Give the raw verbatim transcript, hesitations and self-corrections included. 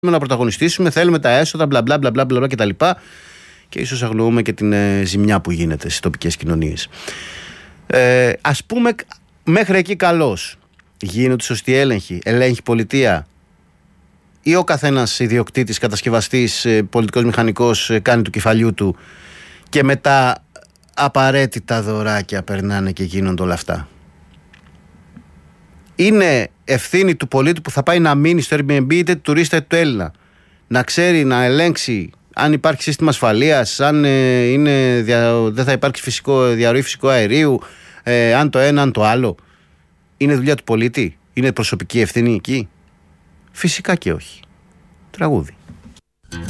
να πρωταγωνιστήσουμε, θέλουμε τα έσοδα, μπλα μπλα μπλα μπλα κτλ. Και ίσως αγνοούμε και την ε, ζημιά που γίνεται στις τοπικές κοινωνίες. Ε, ας πούμε, μέχρι εκεί καλώς. Γίνονται σωστοί έλεγχοι, ελέγχει πολιτεία, ή ο καθένας ιδιοκτήτης, κατασκευαστής, πολιτικός μηχανικός κάνει του κεφαλιού του και μετά απαραίτητα δωράκια περνάνε και γίνονται όλα αυτά? Είναι ευθύνη του πολίτη που θα πάει να μείνει στο Airbnb, είτε του τουρίστα είτε του Έλληνα, να ξέρει, να ελέγξει αν υπάρχει σύστημα ασφαλείας, αν ε, είναι, δια, δεν θα υπάρξει φυσικό, διαρροή φυσικού αερίου, ε, αν το ένα, αν το άλλο. Είναι δουλειά του πολίτη? Είναι προσωπική ευθύνη εκεί? Φυσικά και όχι. Τραγούδι.